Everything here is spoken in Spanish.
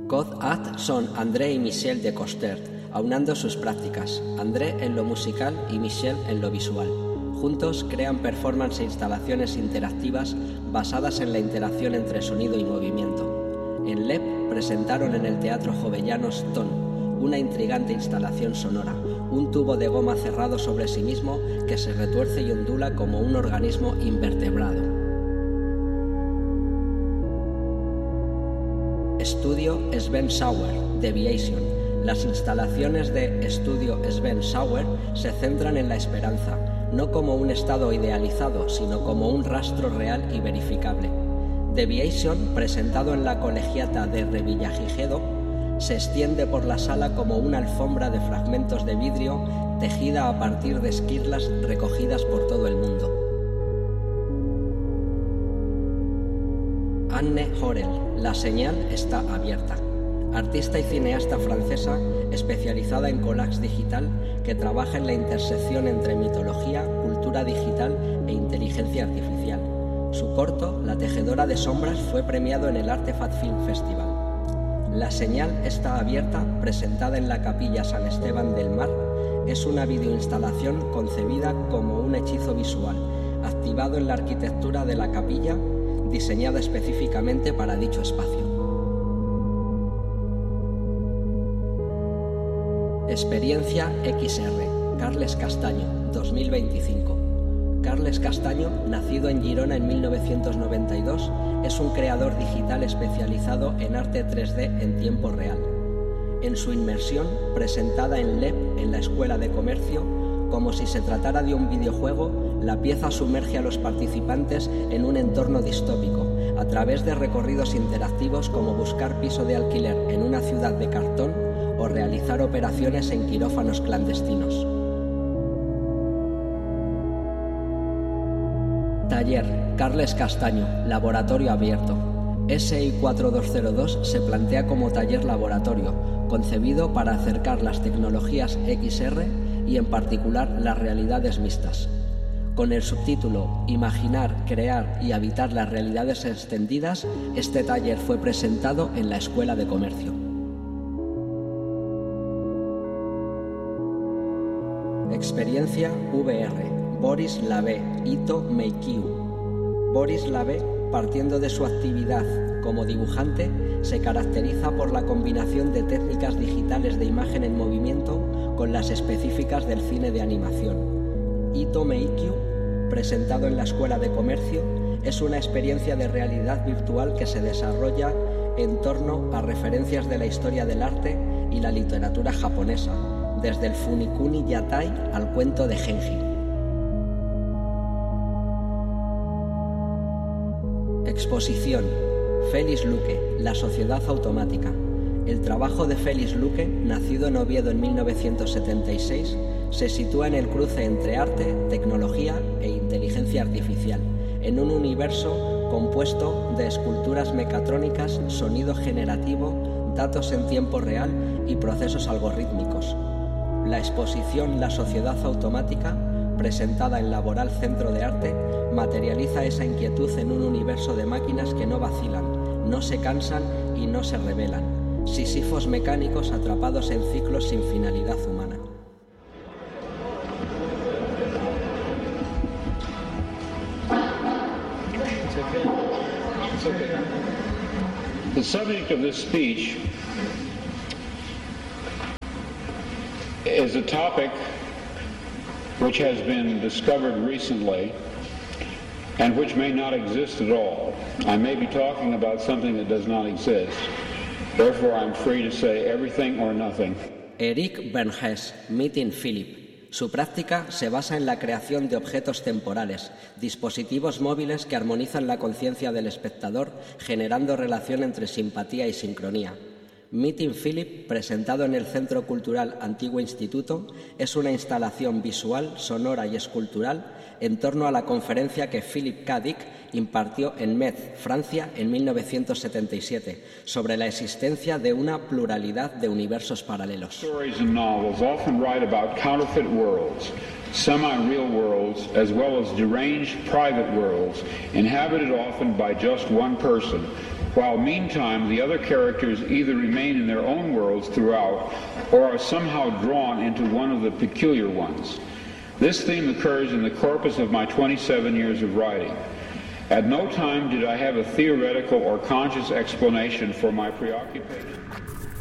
COD-AT son André y Michel de Costert, aunando sus prácticas, André en lo musical y Michel en lo visual. Juntos crean performance e instalaciones interactivas basadas en la interacción entre sonido y movimiento. En LEP presentaron en el Teatro Jovellanos Ton, una intrigante instalación sonora, un tubo de goma cerrado sobre sí mismo que se retuerce y ondula como un organismo invertebrado. Estudio Sven Sauer, Deviation. Las instalaciones de Estudio Sven Sauer se centran en la esperanza, no como un estado idealizado, sino como un rastro real y verificable. Deviation, presentado en la Colegiata de Revillagigedo, se extiende por la sala como una alfombra de fragmentos de vidrio tejida a partir de esquirlas recogidas por todo el mundo. Anne Horel, La señal está abierta. Artista y cineasta francesa especializada en collage digital que trabaja en la intersección entre mitología, cultura digital e inteligencia artificial. Su corto, La tejedora de sombras, fue premiado en el Artefact Film Festival. La señal está abierta, presentada en la Capilla San Esteban del Mar, es una videoinstalación concebida como un hechizo visual, activado en la arquitectura de la capilla, diseñada específicamente para dicho espacio. Experiencia XR, Carles Castaño, 2025. Carles Castaño, nacido en Girona en 1992, es un creador digital especializado en arte 3D en tiempo real. En su inmersión, presentada en LEP en la Escuela de Comercio, como si se tratara de un videojuego, la pieza sumerge a los participantes en un entorno distópico, a través de recorridos interactivos como buscar piso de alquiler en una ciudad de cartón o realizar operaciones en quirófanos clandestinos. Taller Carles Castaño, laboratorio abierto. SI 4202 se plantea como taller laboratorio, concebido para acercar las tecnologías XR y en particular las realidades mixtas. Con el subtítulo Imaginar, crear y habitar las realidades extendidas, este taller fue presentado en la Escuela de Comercio. Experiencia VR. Boris Lavé, Ito Meikiu. Boris Lavé, partiendo de su actividad como dibujante, se caracteriza por la combinación de técnicas digitales de imagen en movimiento con las específicas del cine de animación. Ito Meikiu, presentado en la Escuela de Comercio, es una experiencia de realidad virtual que se desarrolla en torno a referencias de la historia del arte y la literatura japonesa, desde el Funikuni Yatai al cuento de Genji. Exposición Félix Luque, La sociedad automática. El trabajo de Félix Luque, nacido en Oviedo en 1976, se sitúa en el cruce entre arte, tecnología e inteligencia artificial, en un universo compuesto de esculturas mecatrónicas, sonido generativo, datos en tiempo real y procesos algorítmicos. La exposición La sociedad automática, presentada en Laboral Centro de Arte, materializa esa inquietud en un universo de máquinas que no vacilan, no se cansan y no se rebelan, sísifos mecánicos atrapados en ciclos sin finalidad humana. The subject of this speech is a topic which has been discovered recently and which may not exist at all. I may be talking about something that does not exist. Therefore, I'm free to say everything or nothing. Eric Bernhes, Meeting Philip. Su práctica se basa en la creación de objetos temporales, dispositivos móviles que armonizan la conciencia del espectador, generando relación entre simpatía y sincronía. Meeting Philip, presentado en el Centro Cultural Antiguo Instituto, es una instalación visual, sonora y escultural en torno a la conferencia que Philippe K. Dick impartió en Metz, Francia, en 1977, sobre la existencia de una pluralidad de universos paralelos. Stories and novels often write about counterfeit worlds, semi-real worlds, as well as deranged private worlds, inhabited often by just one person, while meantime the other characters either remain in their own worlds throughout or are somehow drawn into one of the peculiar ones. This theme occurs in the corpus of my 27 years of writing. At no time did I have a theoretical or conscious explanation for my preoccupation.